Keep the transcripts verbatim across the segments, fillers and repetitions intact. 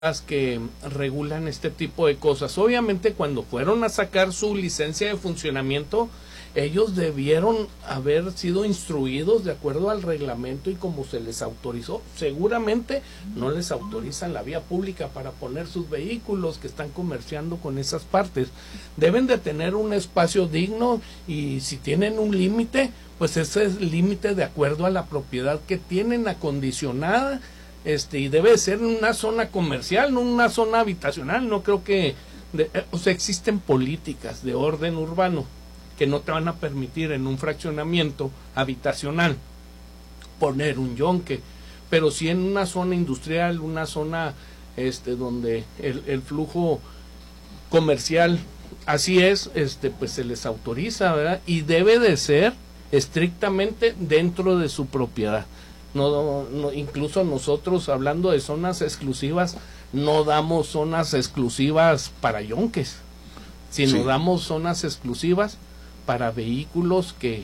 que regulan este tipo de cosas. Obviamente cuando fueron a sacar su licencia de funcionamiento, ellos debieron haber sido instruidos de acuerdo al reglamento y como se les autorizó. Seguramente no les autorizan la vía pública para poner sus vehículos que están comerciando con esas partes. Deben de tener un espacio digno y si tienen un límite, pues ese es el límite de acuerdo a la propiedad que tienen acondicionada. Este, y debe ser en una zona comercial, no en una zona habitacional. No creo que, de, o sea, existen políticas de orden urbano que no te van a permitir en un fraccionamiento habitacional poner un yonque, pero sí en una zona industrial, una zona este donde el, el flujo comercial así es, este pues se les autoriza, ¿verdad? Y debe de ser estrictamente dentro de su propiedad. No, no, incluso nosotros, hablando de zonas exclusivas, no damos zonas exclusivas para yonques, sino sí. damos zonas exclusivas para vehículos que,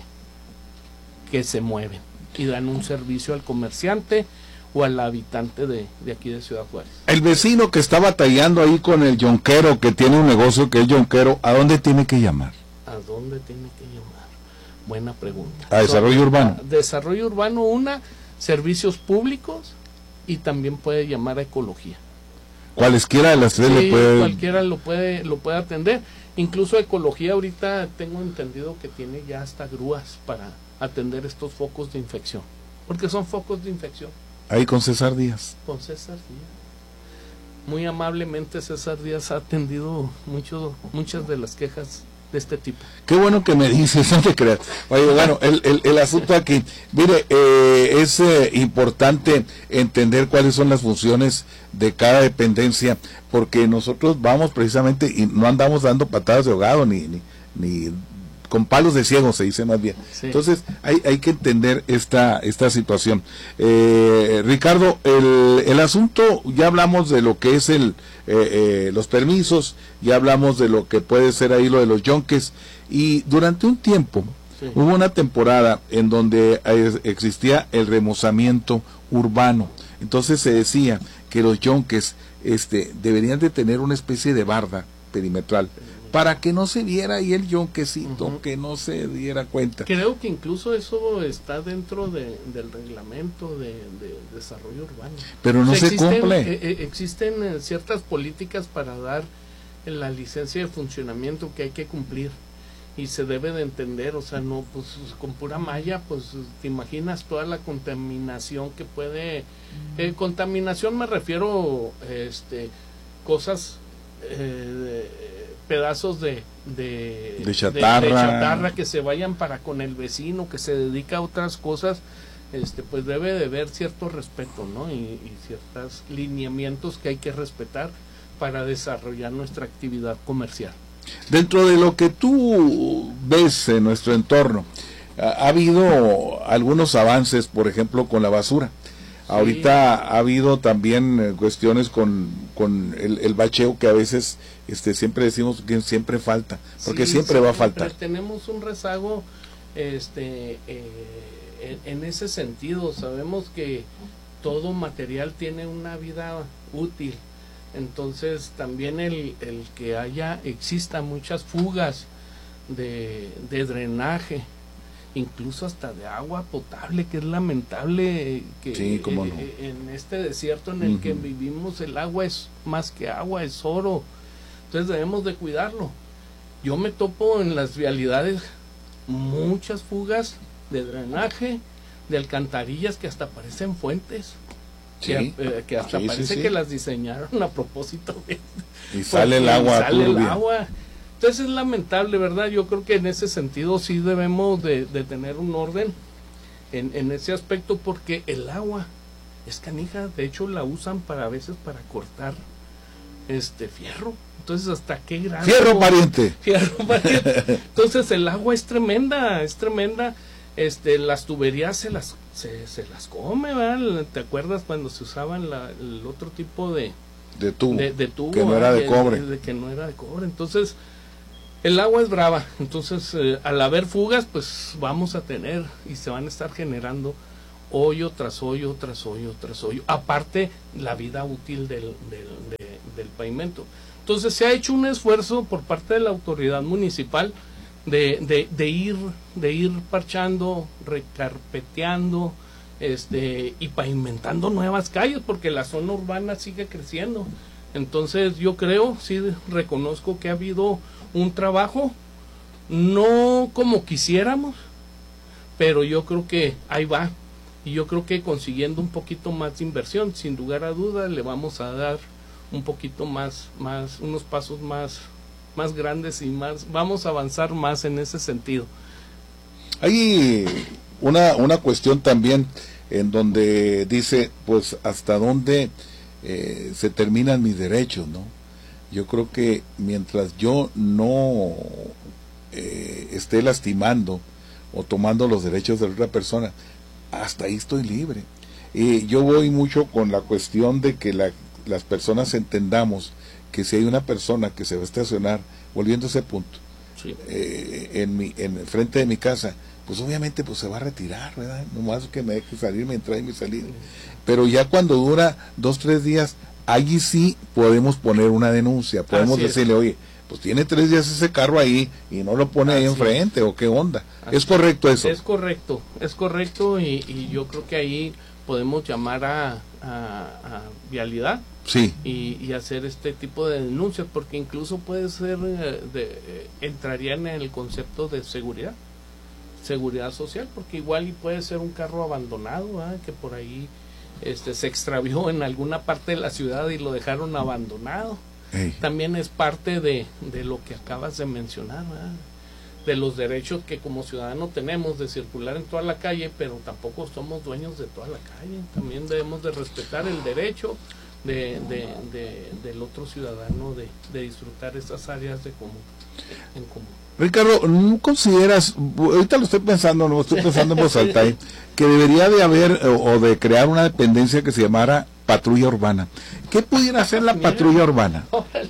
que se mueven y dan un servicio al comerciante o al habitante de, de aquí de Ciudad Juárez. El vecino que está batallando ahí con el yonquero, que tiene un negocio que es yonquero, ¿a dónde tiene que llamar? ¿A dónde tiene que llamar? Buena pregunta. ¿A desarrollo so, urbano? A desarrollo urbano, una... servicios públicos y también puede llamar a ecología. Cualesquiera de las tres sí, le puede... cualquiera lo puede lo puede atender. Incluso ecología ahorita tengo entendido que tiene ya hasta grúas para atender estos focos de infección, porque son focos de infección. Ahí con César Díaz. Con César Díaz. Muy amablemente César Díaz ha atendido mucho, muchas de las quejas de este tipo. Qué bueno que me dices, no te creas. Oye, bueno, el, el, el asunto aquí, mire, eh, es eh, importante entender cuáles son las funciones de cada dependencia, porque nosotros vamos precisamente y no andamos dando patadas de ahogado, ni, ni, ni con palos de ciego, se dice más bien. Sí. Entonces, hay, hay que entender esta, esta situación. Eh, Ricardo, el, el asunto, ya hablamos de lo que es el eh, eh, los permisos, ya hablamos de lo que puede ser ahí lo de los yonques, y durante un tiempo sí. hubo una temporada en donde eh, existía el remozamiento urbano. Entonces se decía que los yonques este, deberían de tener una especie de barda perimetral, para que no se viera ahí el yonquecito, uh-huh. que no se diera cuenta. Creo que incluso eso está dentro de, del reglamento de, de desarrollo urbano. Pero no o sea, se existen, cumple. Eh, existen eh, ciertas políticas para dar la licencia de funcionamiento que hay que cumplir y se debe de entender, o sea, no, pues con pura malla, pues te imaginas toda la contaminación que puede, eh, contaminación me refiero, este, cosas, eh, pedazos de de, de, chatarra. De, de chatarra que se vayan para con el vecino que se dedica a otras cosas, este pues debe de haber cierto respeto, ¿no? Y, y ciertos lineamientos que hay que respetar para desarrollar nuestra actividad comercial. Dentro de lo que tú ves en nuestro entorno, ha habido algunos avances, por ejemplo, con la basura. Ahorita sí. ha habido también cuestiones con, con el, el bacheo que a veces este siempre decimos que siempre falta, porque sí, siempre, siempre va a faltar. Tenemos un rezago este eh, en, en ese sentido. Sabemos que todo material tiene una vida útil, entonces también el, el que haya exista muchas fugas de, de drenaje, incluso hasta de agua potable, que es lamentable que sí, cómo no. eh, en este desierto en el uh-huh. que vivimos el agua es más que agua, es oro, entonces debemos de cuidarlo. Yo me topo en las vialidades muchas fugas de drenaje, de alcantarillas que hasta parecen fuentes, sí. que, eh, que hasta sí, parece sí, sí. que las diseñaron a propósito de, y sale el agua sale turbia. el agua. Entonces es lamentable, ¿verdad? Yo creo que en ese sentido sí debemos de, de tener un orden en, en ese aspecto, porque el agua es canija, de hecho la usan para a veces para cortar este fierro. Entonces hasta qué grado. Fierro pariente. Fierro pariente. Entonces el agua es tremenda, es tremenda. Este, las tuberías se las se, se las come, ¿verdad? ¿Te acuerdas cuando se usaban la, el otro tipo de de tubo, de, de tubo que no era de, de cobre, de, de que no era de cobre? Entonces el agua es brava, entonces eh, al haber fugas pues vamos a tener y se van a estar generando hoyo tras hoyo, tras hoyo, tras hoyo, aparte la vida útil del, del, de, del pavimento. Entonces se ha hecho un esfuerzo por parte de la autoridad municipal de, de, de ir, de ir parchando, recarpeteando, este, y pavimentando nuevas calles, porque la zona urbana sigue creciendo. Entonces yo creo, sí reconozco que ha habido un trabajo, no como quisiéramos, pero yo creo que ahí va. Y yo creo que consiguiendo un poquito más de inversión, sin lugar a dudas, le vamos a dar un poquito más, más, unos pasos más, más grandes y más, vamos a avanzar más en ese sentido. Hay una, una cuestión también en donde dice, pues, hasta dónde eh, se terminan mis derechos, ¿no? Yo creo que mientras yo no eh, esté lastimando o tomando los derechos de otra persona, hasta ahí estoy libre. Y yo voy mucho con la cuestión de que la, las personas entendamos que si hay una persona que se va a estacionar, volviendo a ese punto, sí. eh, en mi en el frente de mi casa, pues obviamente pues se va a retirar, ¿verdad? Nomás que me deje salir, me entrar y me salir. Pero ya cuando dura dos, tres días, allí sí podemos poner una denuncia, podemos decirle, oye, pues tiene tres días ese carro ahí y no lo pone Así ahí enfrente, es. o qué onda. Así ¿Es correcto eso? Es correcto, es correcto y, y yo creo que ahí podemos llamar a, a, a vialidad sí. y, y hacer este tipo de denuncias, porque incluso puede ser, de, de, entrarían en el concepto de seguridad, seguridad social, porque igual y puede ser un carro abandonado, ¿eh? que por ahí este se extravió en alguna parte de la ciudad y lo dejaron abandonado. Hey. También es parte de, de lo que acabas de mencionar, ¿verdad? De los derechos que como ciudadano tenemos de circular en toda la calle, pero tampoco somos dueños de toda la calle. También debemos de respetar el derecho de, de, de, del otro ciudadano de, de disfrutar esas áreas de común, en común. Ricardo, ¿no consideras, ahorita lo estoy pensando, no estoy pensando en voz alta, ¿eh? que debería de haber o, o de crear una dependencia que se llamara patrulla urbana? ¿Qué pudiera hacer la patrulla urbana?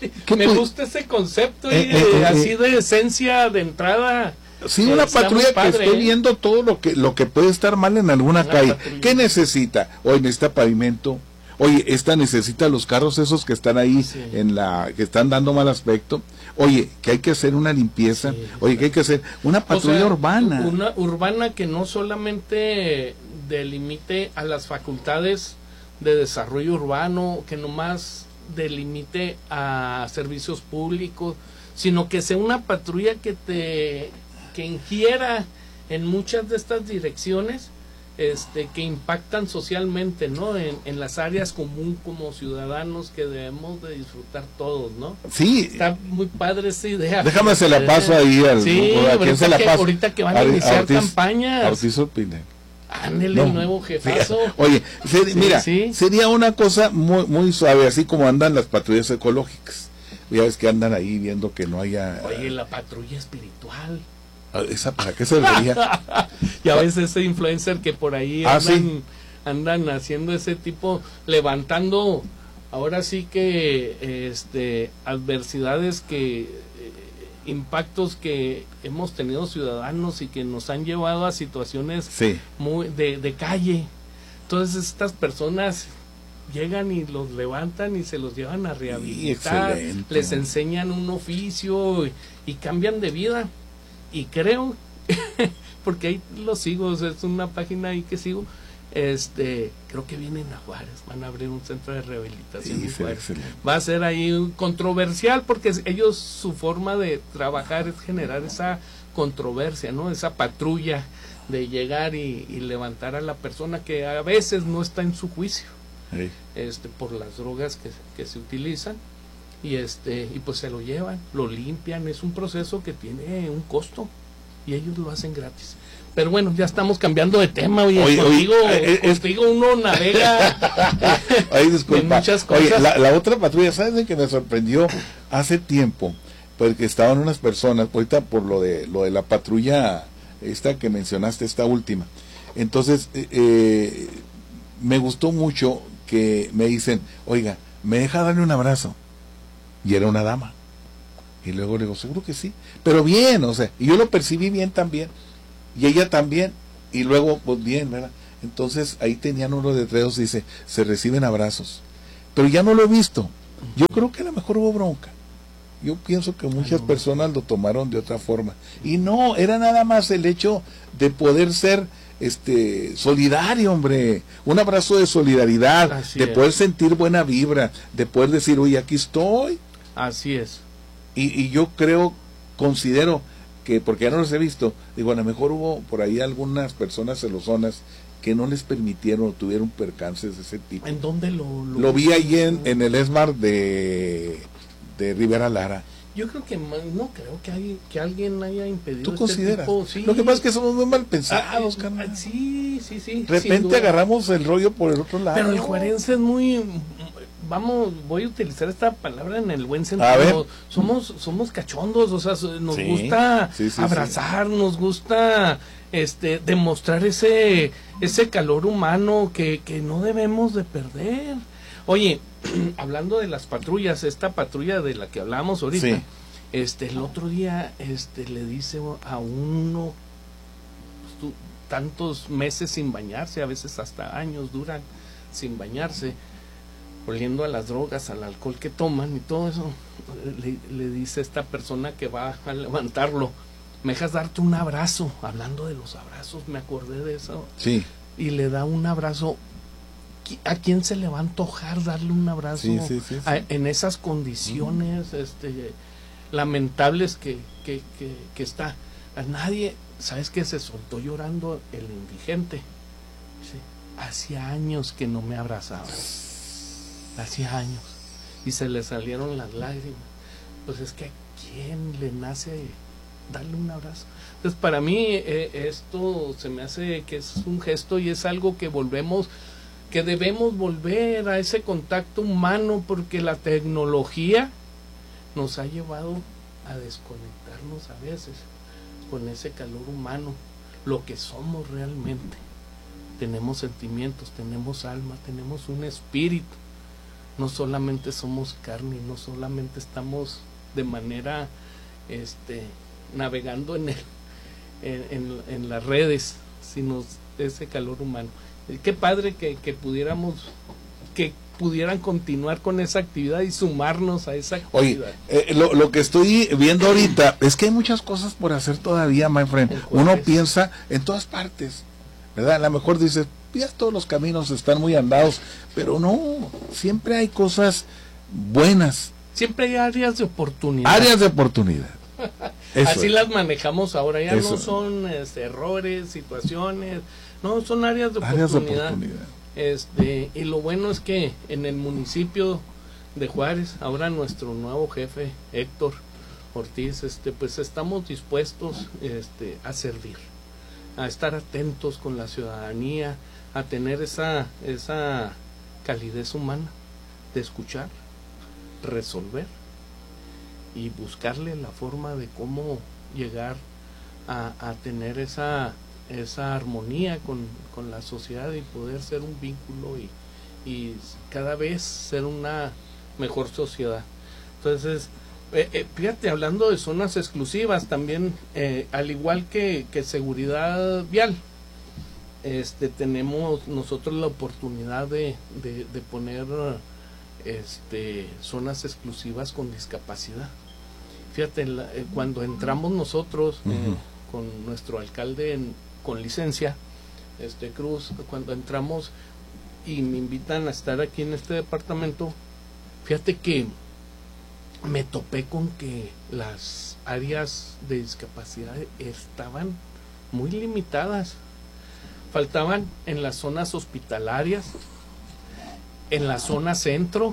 Me gusta ese concepto eh, y, eh, eh, así de esencia de entrada. Sí, una patrulla que esté ¿eh? viendo todo lo que lo que puede estar mal en alguna una calle. Patrulla. ¿Qué necesita? Hoy necesita pavimento. Oye, esta necesita los carros esos que están ahí sí. en la que están dando mal aspecto. Oye, que hay que hacer una limpieza. Sí, Oye, que hay que hacer una patrulla o sea, urbana. Una urbana que no solamente delimite a las facultades de desarrollo urbano, que nomás delimite a servicios públicos, sino que sea una patrulla que te que ingiera en muchas de estas direcciones este que impactan socialmente, ¿no? En, en las áreas común como ciudadanos que debemos de disfrutar todos, ¿no? Sí. Está muy padre esa idea. Déjame se la paso ahí al sí, ¿a quién se la que, paso? Ahorita que van a iniciar Ortiz, campañas. Ortiz Opine. Ándele, no, el nuevo jefazo. Sí. Oye, ser, sí, mira, sí. sería una cosa muy muy suave, así como andan las patrullas ecológicas. Ya ves que andan ahí viendo que no haya... Oye, la patrulla espiritual. ¿Esa para qué serviría? Ya ves ese influencer que por ahí ah, andan, ¿sí? andan haciendo ese tipo, levantando, ahora sí que este adversidades que... Eh, impactos que hemos tenido ciudadanos y que nos han llevado a situaciones sí. muy de, de calle. Entonces estas personas llegan y los levantan y se los llevan a rehabilitar, les enseñan un oficio y, y cambian de vida. Y creo, porque ahí lo sigo, o sea, es una página ahí que sigo, este creo que vienen a Juárez, van a abrir un centro de rehabilitación sí, en Juárez. Sí, va a ser ahí controversial porque ellos, su forma de trabajar es generar esa controversia, ¿no? Esa patrulla de llegar y, y levantar a la persona que a veces no está en su juicio, sí. este por las drogas que, que se utilizan y este y pues se lo llevan, lo limpian, es un proceso que tiene un costo y ellos lo hacen gratis. Pero bueno, ya estamos cambiando de tema, oye, oye contigo, oye, contigo es... uno navega oye, disculpa, en muchas cosas. Oye, la, la otra patrulla, ¿sabes de que me sorprendió hace tiempo? Porque estaban unas personas, ahorita por lo de lo de la patrulla esta que mencionaste, esta última. Entonces, eh, me gustó mucho que me dicen, oiga, ¿me deja darle un abrazo? Y era una dama. Y luego le digo, seguro que sí. Pero bien, o sea, y yo lo percibí bien también. Y ella también, y luego, pues bien, ¿verdad? Entonces ahí tenían unos letreros, dice, se reciben abrazos. Pero ya no lo he visto. Yo creo que a lo mejor hubo bronca. Yo pienso que muchas personas lo tomaron de otra forma. Y no, era nada más el hecho de poder ser este solidario, hombre. Un abrazo de solidaridad, Así de es. poder sentir buena vibra, de poder decir, oye, aquí estoy. Así es. Y, y yo creo, considero que, porque ya no los he visto, digo, a lo mejor hubo por ahí algunas personas celosonas que no les permitieron o tuvieron percances de ese tipo. ¿En dónde lo lo, Lo vi ahí en, en el ESMAR de, de Rivera Lara. Yo creo que ma- no creo que hay, que alguien haya impedido ¿Tú este consideras? tipo, sí. Lo que pasa es que somos muy mal Ah, pensados, eh, carnal. ah, sí, sí, sí. De sin repente duda. agarramos el rollo por el otro lado. Pero el juarense es muy, vamos, voy a utilizar esta palabra en el buen sentido. A ver. Somos, somos cachondos, o sea, so- nos Sí, gusta sí, sí, abrazar, nos gusta, este, demostrar ese, ese calor humano que, que no debemos de perder. Oye, hablando de las patrullas, esta patrulla de la que hablábamos ahorita, Sí. este, el otro día, este, le dice a uno, tu- tantos meses sin bañarse, a veces hasta años duran sin bañarse, oliendo a las drogas, al alcohol que toman y todo eso, le, le dice esta persona que va a levantarlo, me dejas darte un abrazo. Hablando de los abrazos, me acordé de eso, Sí, y le da un abrazo. ¿Qui- ¿A quién se le va a antojar darle un abrazo sí, sí, sí, sí. a- en esas condiciones este lamentables que, que, que, que está? A nadie. ¿Sabes qué? Se soltó llorando el indigente. Dice, hacía años que no me abrazaba. Hacía años. Y se le salieron las lágrimas. Pues es que a quién le nace darle un abrazo. Entonces para mí eh, esto se me hace que es un gesto y es algo que volvemos, que debemos volver a ese contacto humano, porque la tecnología nos ha llevado a desconectarnos a veces con ese calor humano, lo que somos realmente. Tenemos sentimientos, tenemos alma, tenemos un espíritu. No solamente somos carne, no solamente estamos de manera este navegando en el, en, en, en las redes, sino ese calor humano. Qué padre que, que pudiéramos, que pudieran continuar con esa actividad y sumarnos a esa oye, actividad. eh, lo, lo que estoy viendo ahorita es que hay muchas cosas por hacer todavía, my friend. ¿En Uno cuáles? piensa en todas partes, ¿verdad? A lo mejor dices, ya todos los caminos están muy andados, pero no, siempre hay cosas buenas, Siempre hay áreas de oportunidad. áreas de oportunidad. Eso Así es. las manejamos ahora, ya Eso. no son este, errores, situaciones, no, son áreas de Áreas de oportunidad. oportunidad. Este, y lo bueno es que en el municipio de Juárez, ahora nuestro nuevo jefe, Héctor Ortiz, este, pues estamos dispuestos este, a servir, a estar atentos con la ciudadanía, a tener esa, esa calidez humana de escuchar, resolver y buscarle la forma de cómo llegar a, a tener esa esa armonía con, con la sociedad y poder ser un vínculo y, y cada vez ser una mejor sociedad. Entonces, eh, eh, fíjate, hablando de zonas exclusivas también, eh, al igual que, que seguridad vial, este tenemos nosotros la oportunidad de, de, de poner este zonas exclusivas con discapacidad. Fíjate, la, eh, cuando entramos nosotros eh, Uh-huh. con nuestro alcalde en, con licencia, este Cruz, cuando entramos y me invitan a estar aquí en este departamento, fíjate que me topé con que las áreas de discapacidad estaban muy limitadas. Faltaban en las zonas hospitalarias, en la zona centro,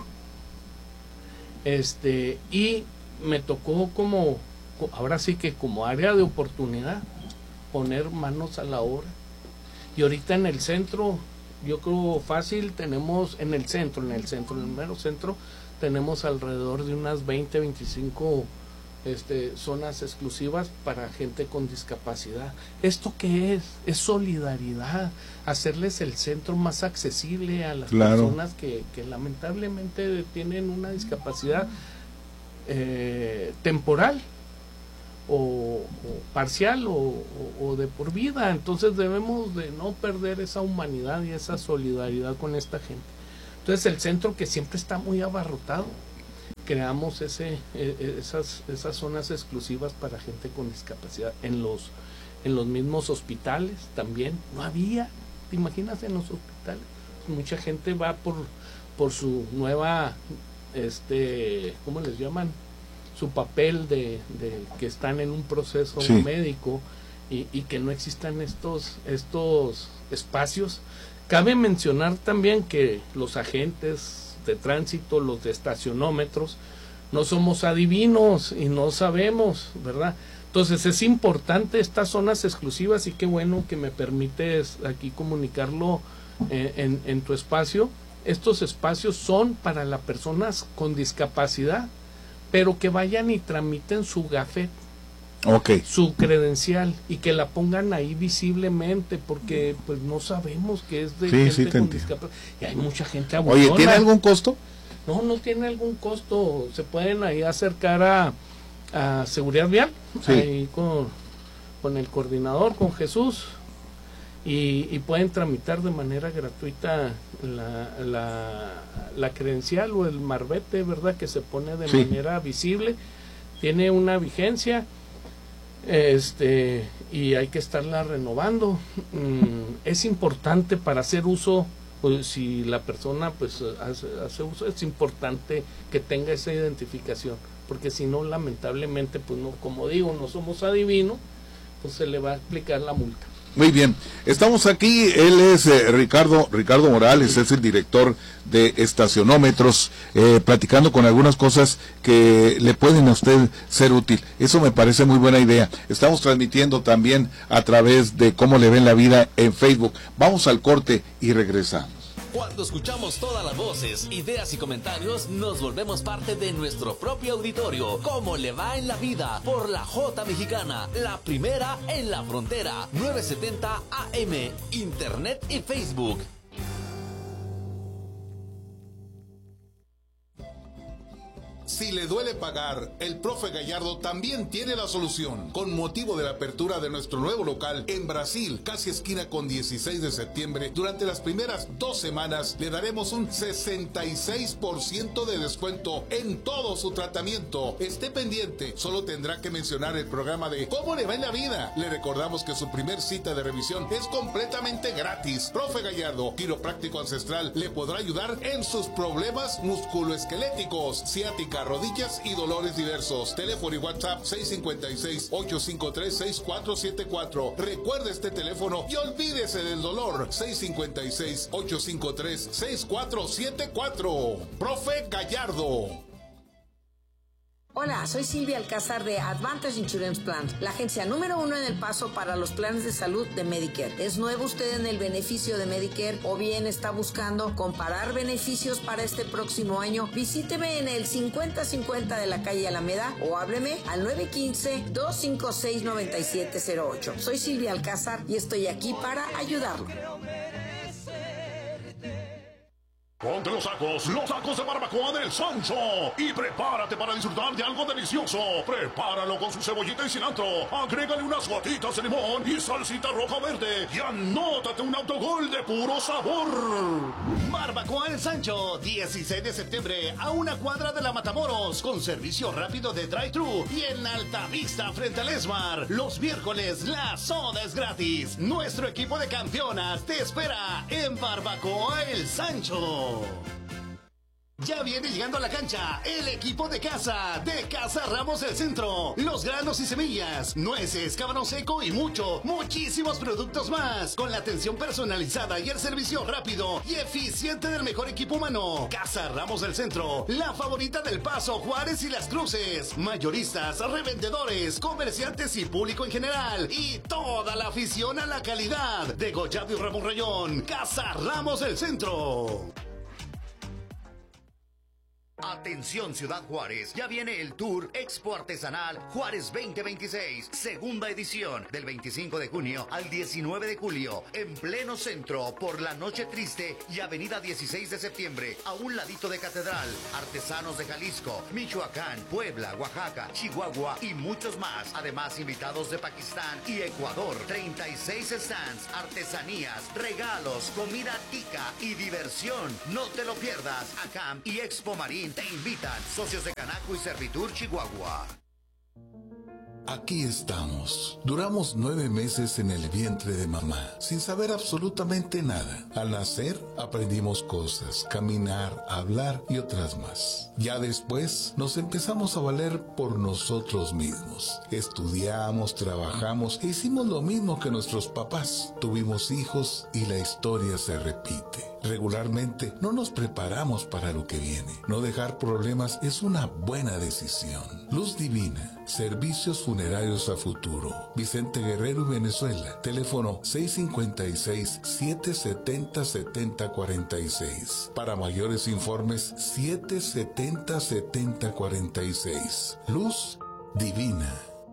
este, y me tocó como, ahora sí que como área de oportunidad, poner manos a la obra. Y ahorita en el centro, yo creo fácil, tenemos en el centro, en el centro, en el mero centro, tenemos alrededor de unas veinte, veinticinco este, zonas exclusivas para gente con discapacidad. ¿Esto qué es? Es solidaridad, hacerles el centro más accesible a las Claro. personas que, que lamentablemente tienen una discapacidad eh, temporal, o, o parcial o, o, o de por vida. Entonces debemos de no perder esa humanidad y esa solidaridad con esta gente. Entonces el centro, que siempre está muy abarrotado, creamos ese eh, esas esas zonas exclusivas para gente con discapacidad. En los en los mismos hospitales también no había, ¿te imaginas? En los hospitales mucha gente va por por su nueva este ¿cómo les llaman? Su papel de, de que están en un proceso sí. médico y, y que no existan estos estos espacios. Cabe mencionar también que los agentes de tránsito, los de estacionómetros, no somos adivinos y no sabemos, ¿verdad? Entonces es importante estas zonas exclusivas, y qué bueno que me permites aquí comunicarlo eh, en, en tu espacio. Estos espacios son para las personas con discapacidad, pero que vayan y tramiten su gafet, okay. su credencial, y que la pongan ahí visiblemente, porque pues no sabemos que es de sí, gente sí, con discapacidad. Y hay mucha gente abusona. Oye, ¿tiene algún costo? No, no tiene algún costo. Se pueden ahí acercar a, a Seguridad Vial, sí. ahí con, con el coordinador, con Jesús, y, y pueden tramitar de manera gratuita la, la, la credencial o el marbete, ¿verdad? Que se pone de sí. manera visible. Tiene una vigencia, este y hay que estarla renovando. Mm, es importante para hacer uso, pues si la persona pues hace, hace uso, es importante que tenga esa identificación, porque si no, lamentablemente, pues no, como digo, no somos adivinos, pues se le va a aplicar la multa. Muy bien, estamos aquí, él es eh, Ricardo Ricardo Morales, es el director de estacionómetros, eh, platicando con algunas cosas que le pueden a usted ser útil. Eso me parece muy buena idea. Estamos transmitiendo también a través de Cómo le ven la vida en Facebook. Vamos al corte y regresamos. Cuando escuchamos todas las voces, ideas y comentarios, nos volvemos parte de nuestro propio auditorio. ¿Cómo le va en la vida? Por la J Mexicana, la primera en la frontera. novecientos setenta A M, Internet y Facebook. Si le duele pagar, el profe Gallardo también tiene la solución. Con motivo de la apertura de nuestro nuevo local en Brasil, casi esquina con dieciséis de septiembre, durante las primeras dos semanas le daremos un sesenta y seis por ciento de descuento en todo su tratamiento. Esté pendiente, solo tendrá que mencionar el programa de ¿Cómo le va en la vida? Le recordamos que su primer cita de revisión es completamente gratis. Profe Gallardo, quiropráctico ancestral, le podrá ayudar en sus problemas musculoesqueléticos, ciática, rodillas y dolores diversos. Teléfono y WhatsApp seis cinco seis, ocho cinco tres, seis cuatro siete cuatro. Recuerde este teléfono y olvídese del dolor. seis cinco seis, ocho cinco tres, seis cuatro siete cuatro. Profe Gallardo. Hola, soy Silvia Alcázar de Advantage Insurance Plans, la agencia número uno en El Paso para los planes de salud de Medicare. ¿Es nuevo usted en el beneficio de Medicare o bien está buscando comparar beneficios para este próximo año? Visíteme en el cincuenta cincuenta de la calle Alameda o hábleme al nueve uno cinco, dos cinco seis, nueve siete cero ocho. Soy Silvia Alcázar y estoy aquí para ayudarlo. Ponte los sacos, los sacos de barbacoa del Sancho y prepárate para disfrutar de algo delicioso. Prepáralo con su cebollita y cilantro, agrégale unas gotitas de limón y salsita roja verde y anótate un autogol de puro sabor. Barbacoa El Sancho, dieciséis de septiembre, a una cuadra de la Matamoros, con servicio rápido de drive-thru y en Altavista frente al Esmar. Los miércoles la soda es gratis. Nuestro equipo de campeonas te espera en Barbacoa El Sancho. Ya viene llegando a la cancha el equipo de casa, de Casa Ramos del Centro. Los granos y semillas, nueces, camarón seco y mucho, muchísimos productos más. Con la atención personalizada y el servicio rápido y eficiente del mejor equipo humano. Casa Ramos del Centro, la favorita del Paso, Juárez y Las Cruces. Mayoristas, revendedores, comerciantes y público en general. Y toda la afición a la calidad. De Gollado y Ramón Rayón, Casa Ramos del Centro. Atención Ciudad Juárez, ya viene el Tour Expo Artesanal Juárez veinte veintiséis, segunda edición, del veinticinco de junio al diecinueve de julio, en pleno centro, por la Noche Triste y avenida dieciséis de septiembre, a un ladito de Catedral. Artesanos de Jalisco, Michoacán, Puebla, Oaxaca, Chihuahua y muchos más. Además, invitados de Pakistán y Ecuador. treinta y seis stands, artesanías, regalos, comida tica y diversión. No te lo pierdas. ACAM y Expo Marín te invitan. Socios de Canaco y Servitur Chihuahua. Aquí estamos. Duramos nueve meses en el vientre de mamá, sin saber absolutamente nada. Al nacer, aprendimos cosas, caminar, hablar y otras más. Ya después, nos empezamos a valer por nosotros mismos. Estudiamos, trabajamos e hicimos lo mismo que nuestros papás. Tuvimos hijos y la historia se repite. Regularmente, no nos preparamos para lo que viene. No dejar problemas es una buena decisión. Luz Divina, servicios funerarios a futuro. Vicente Guerrero y Venezuela. Teléfono seis cinco seis, siete siete cero, siete cero cuatro seis. Para mayores informes, siete siete cero, siete cero cuatro seis. Luz Divina.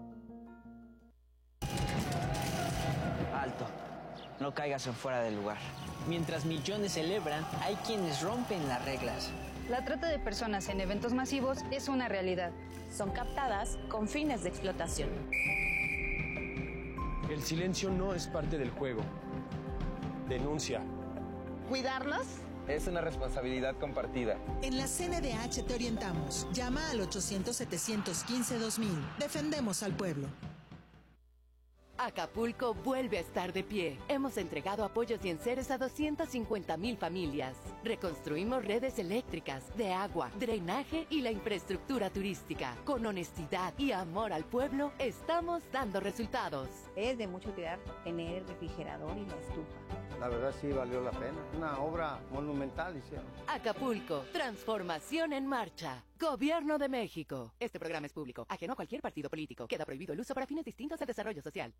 Alto. No caigas en fuera del lugar. Mientras millones celebran, hay quienes rompen las reglas. La trata de personas en eventos masivos es una realidad. Son captadas con fines de explotación. El silencio no es parte del juego. Denuncia. ¿Cuidarlos? Es una responsabilidad compartida. En la C N D H te orientamos. Llama al ochocientos, setecientos quince, dos mil. Defendemos al pueblo. Acapulco vuelve a estar de pie. Hemos entregado apoyos y enseres a doscientas cincuenta mil familias. Reconstruimos redes eléctricas, de agua, drenaje y la infraestructura turística. Con honestidad y amor al pueblo, estamos dando resultados. Es de mucha utilidad tener el refrigerador y la estufa. La verdad sí valió la pena. Una obra monumental hicieron. Acapulco, transformación en marcha. Gobierno de México. Este programa es público, ajeno a cualquier partido político. Queda prohibido el uso para fines distintos del desarrollo social.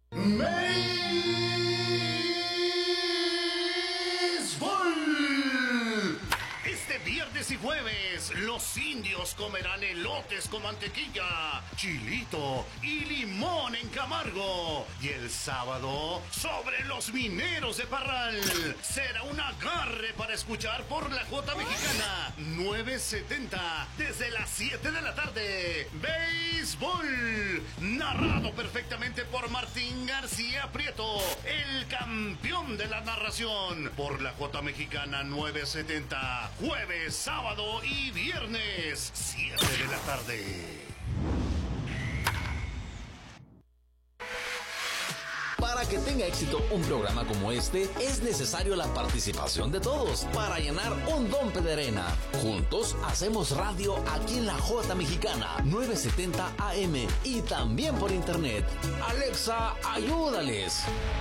¡Béisbol! Este viernes y jueves, los indios comerán elotes con mantequilla, chilito y limón en Camargo. Y el sábado, sobre los mineros de Parral, será un agarre para escuchar por la Jota Mexicana nueve setenta desde las siete de la tarde. Béisbol, narrado perfectamente por Martín García Prieto, el campeón de la narración, por la Jota Mexicana nueve setenta. Jueves, sábado y viernes, siete de la tarde. Para que tenga éxito un programa como este, es necesario la participación de todos para llenar un dompe de arena. Juntos hacemos radio aquí en la Jota Mexicana, nueve setenta A M y también por internet. Alexa, ayúdales.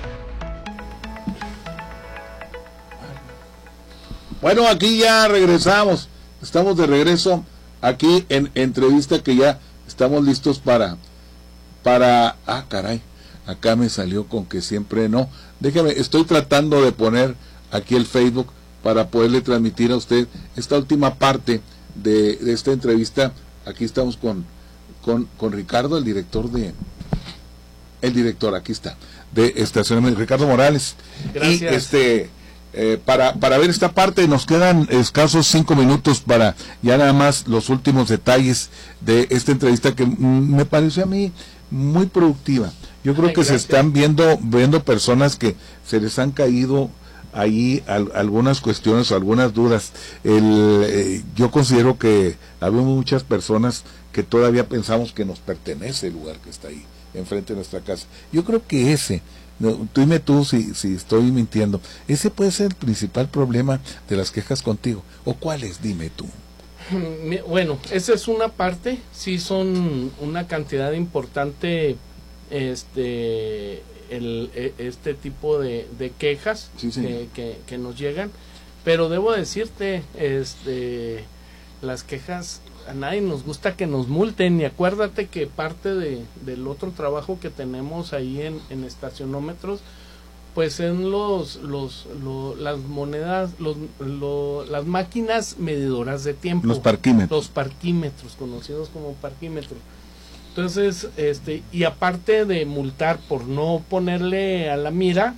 Bueno, aquí ya regresamos, estamos de regreso aquí en entrevista que ya estamos listos para, para, ah caray, acá me salió con que siempre no, déjame, estoy tratando de poner aquí el Facebook para poderle transmitir a usted esta última parte de, de esta entrevista. Aquí estamos con, con, con Ricardo, el director de, el director, aquí está, de Estacionamiento, Ricardo Morales. Gracias. Y este... Eh, para, para ver esta parte nos quedan escasos cinco minutos para ya nada más los últimos detalles de esta entrevista que mm, me pareció a mí muy productiva. Yo creo Ay, que gracias. Se están viendo viendo personas que se les han caído ahí al, algunas cuestiones o algunas dudas. El, eh, yo considero que había muchas personas que todavía pensamos que nos pertenece el lugar que está ahí enfrente de nuestra casa. Yo creo que ese No, tú dime tú si, si estoy mintiendo. Ese puede ser el principal problema de las quejas contigo. ¿O cuál es? Dime tú. Bueno, esa es una parte. Sí son una cantidad importante este el este tipo de, de quejas sí, sí. Que, que, que nos llegan. Pero debo decirte, este las quejas, a nadie nos gusta que nos multen, y acuérdate que parte de, del otro trabajo que tenemos ahí en, en estacionómetros, Pues en los, los, los las monedas, los, lo, las máquinas medidoras de tiempo. Los parquímetros. Los parquímetros, conocidos como parquímetros. Entonces, este, y aparte de multar por no ponerle a la mira,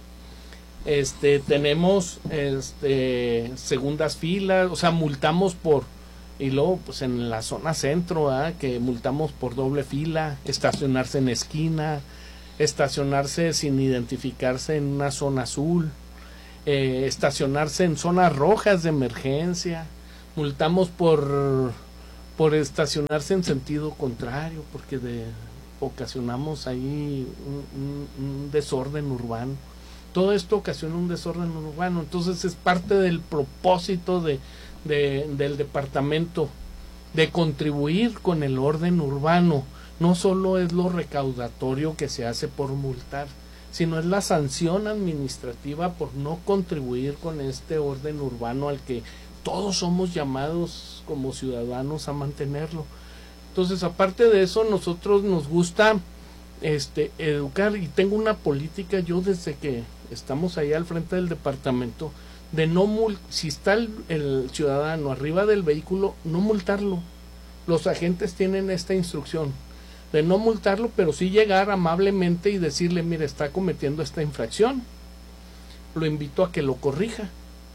este, tenemos, este, segundas filas, o sea, multamos por, y luego, pues en la zona centro, ¿eh? Que multamos por doble fila, estacionarse en esquina, estacionarse sin identificarse en una zona azul, eh, estacionarse en zonas rojas de emergencia, multamos por por estacionarse en sentido contrario, porque de, ocasionamos ahí un, un, un desorden urbano. Todo esto ocasiona un desorden urbano, entonces es parte del propósito de, de del departamento de contribuir con el orden urbano. No solo es lo recaudatorio que se hace por multar, sino es la sanción administrativa por no contribuir con este orden urbano al que todos somos llamados como ciudadanos a mantenerlo. Entonces, aparte de eso, nosotros nos gusta este educar, y tengo una política yo desde que estamos ahí al frente del departamento de no mul si está el, el ciudadano arriba del vehículo, no multarlo. Los agentes tienen esta instrucción de no multarlo, pero sí llegar amablemente y decirle, mire, está cometiendo esta infracción, lo invito a que lo corrija.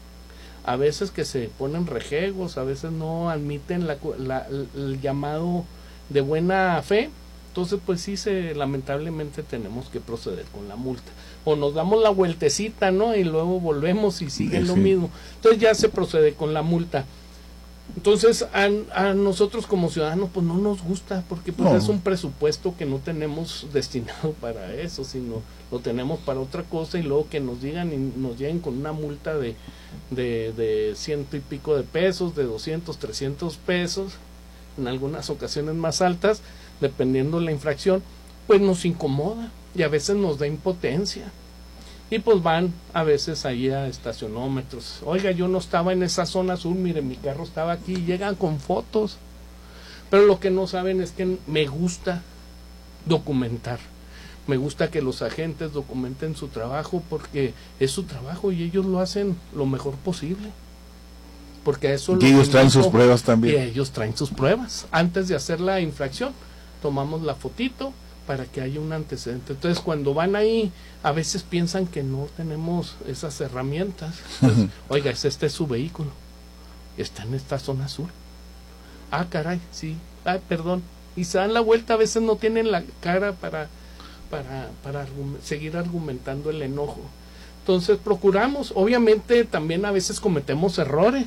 A veces que se ponen rejegos, a veces no admiten la, la, el llamado de buena fe, entonces pues sí, se lamentablemente tenemos que proceder con la multa, o nos damos la vueltecita, ¿no? Y luego volvemos y sigue sí, lo sí. mismo, entonces ya se procede con la multa. Entonces a, a nosotros como ciudadanos pues no nos gusta, porque pues no. es un presupuesto que no tenemos destinado para eso, sino lo tenemos para otra cosa, y luego que nos digan y nos lleguen con una multa de, de, de ciento y pico de pesos, de doscientos, trescientos pesos, en algunas ocasiones más altas, dependiendo de la infracción, pues nos incomoda y a veces nos da impotencia. Y pues van a veces ahí a estacionómetros. Oiga, yo no estaba en esa zona azul, mire, mi carro estaba aquí, y llegan con fotos. Pero lo que no saben es que me gusta documentar. Me gusta que los agentes documenten su trabajo, porque es su trabajo y ellos lo hacen lo mejor posible. Porque a eso y ellos traen sus pruebas también. Y ellos traen sus pruebas. Antes de hacer la infracción, tomamos la fotito para que haya un antecedente. Entonces, cuando van ahí, a veces piensan que no tenemos esas herramientas. Entonces, oiga, este es su vehículo, está en esta zona azul. Ah, caray, sí, ah, perdón. Y se dan la vuelta, a veces no tienen la cara para, para, para argum- seguir argumentando el enojo. Entonces, procuramos, obviamente, también a veces cometemos errores.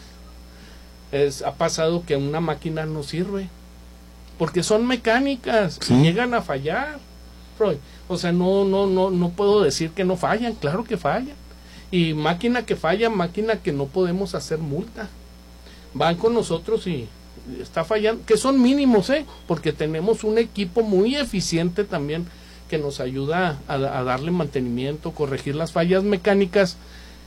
Es, ha pasado que una máquina no sirve, porque son mecánicas, ¿sí? Y llegan a fallar, Freud. O sea, no, no, no, no puedo decir que no fallan, claro que fallan. Y máquina que falla, máquina que no podemos hacer multa. Van con nosotros y está fallando, que son mínimos, ¿eh? Porque tenemos un equipo muy eficiente también que nos ayuda a, a darle mantenimiento, corregir las fallas mecánicas,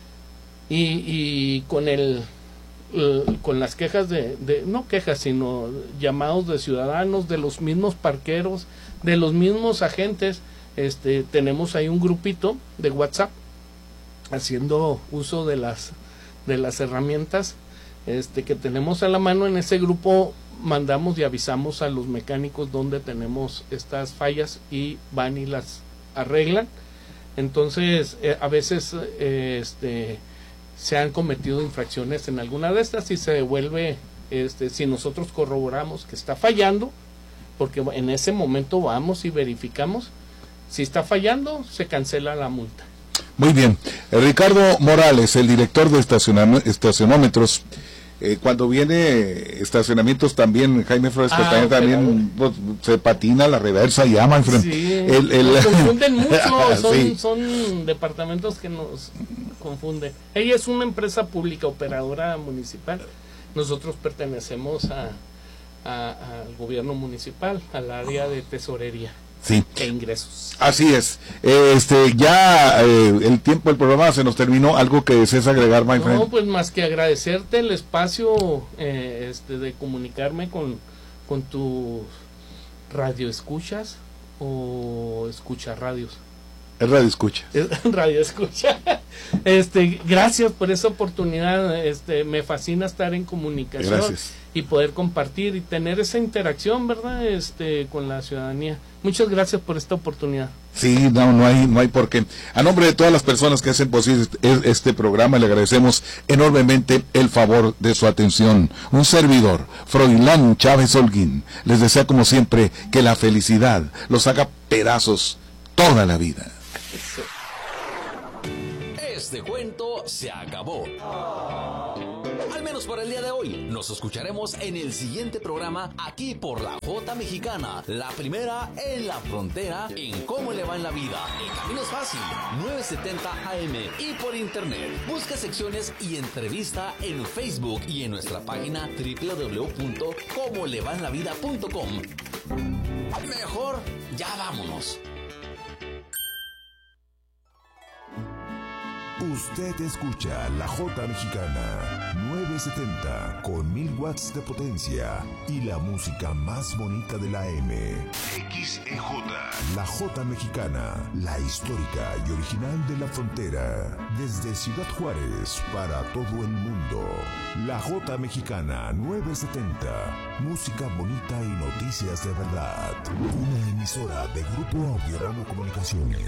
y, y con el con las quejas de, de, no quejas, sino llamados de ciudadanos, de los mismos parqueros, de los mismos agentes. Este, tenemos ahí un grupito de WhatsApp haciendo uso de las de las herramientas este que tenemos a la mano. En ese grupo mandamos y avisamos a los mecánicos donde tenemos estas fallas y van y las arreglan. Entonces eh, a veces eh, este se han cometido infracciones en alguna de estas y se devuelve, este, si nosotros corroboramos que está fallando, porque en ese momento vamos y verificamos, si está fallando, se cancela la multa. Muy bien. Ricardo Morales, el director de estacionómetros. Eh, cuando viene estacionamientos también, Jaime Flores, que ah, también pues, se patina la reversa y llama enfrente. Sí, el, el... nos confunden mucho, son, sí. son departamentos que nos confunden. Ella es una empresa pública operadora municipal, nosotros pertenecemos a, a, al gobierno municipal, al área de tesorería. Sí. E ingresos. Así es. Eh, este, ya eh, el tiempo del programa se nos terminó. ¿Algo que desees agregar, my friend? No, pues más que agradecerte el espacio eh, este, de comunicarme con, con tus radioescuchas o escucha radios. Es radio escucha. Es radio escucha. Este, gracias por esa oportunidad. Este, me fascina estar en comunicación. Gracias. Y poder compartir y tener esa interacción, ¿verdad? Este, con la ciudadanía. Muchas gracias por esta oportunidad. Sí, no, no hay, no hay por qué. A nombre de todas las personas que hacen posible este, este programa, le agradecemos enormemente el favor de su atención. Un servidor, Froilán Chávez Holguín, les desea como siempre que la felicidad los haga pedazos toda la vida. Este cuento se acabó. Al menos por el día de hoy. Nos escucharemos en el siguiente programa aquí por la Jota Mexicana, la primera en la frontera en Cómo le va en la vida. El camino es fácil, nueve setenta A M y por internet. Busca secciones y entrevista en Facebook y en nuestra página doble u doble u doble u punto cómo le va en la vida punto com. Mejor, ya vámonos. Usted escucha la Jota Mexicana nueve setenta con mil watts de potencia y la música más bonita de la M. X E J. La Jota Mexicana, la histórica y original de la frontera. Desde Ciudad Juárez para todo el mundo. La Jota Mexicana nueve setenta. Música bonita y noticias de verdad. Una emisora de Grupo Audiorama Comunicaciones.